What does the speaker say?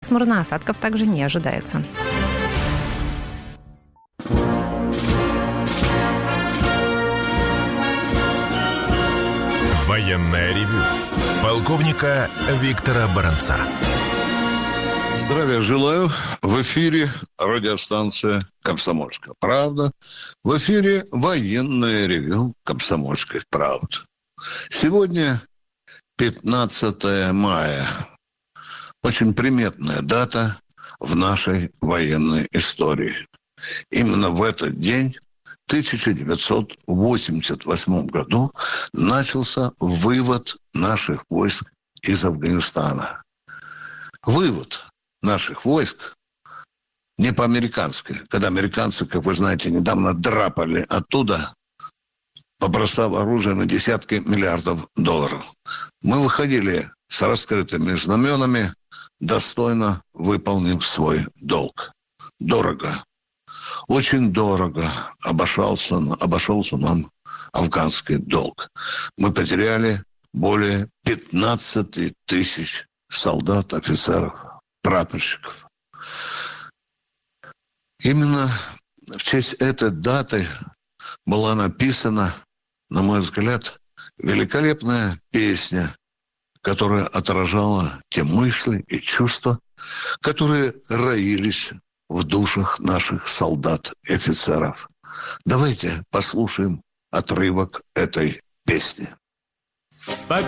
пасмурно, осадков также не ожидается. Военное ревю полковника Виктора Баранца. Здравия желаю. В эфире радиостанция «Комсомольская правда». В эфире военное ревю «Комсомольской правды». Сегодня 15 мая. Очень приметная дата в нашей военной истории. Именно в этот день, в 1988 году, начался вывод наших войск из Афганистана. Вывод наших войск не по-американски. Когда американцы, как вы знаете, недавно драпали оттуда, побросав оружие на десятки миллиардов долларов. Мы выходили с раскрытыми знаменами, достойно выполнив свой долг. Дорого. Очень дорого обошелся нам афганский долг. Мы потеряли более 15 тысяч солдат, офицеров, прапорщиков. Именно в честь этой даты была написана, на мой взгляд, великолепная песня, которая отражала те мысли и чувства, которые роились в душах наших солдат и офицеров. Давайте послушаем отрывок этой песни.